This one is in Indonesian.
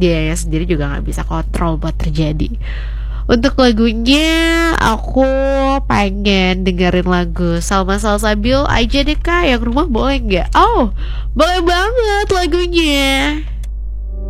dia sendiri juga nggak bisa kontrol buat terjadi. Untuk lagunya aku pengen dengerin lagu Salma Salsabil aja deh Kak. Yang rumah boleh nggak? Oh, boleh banget lagunya.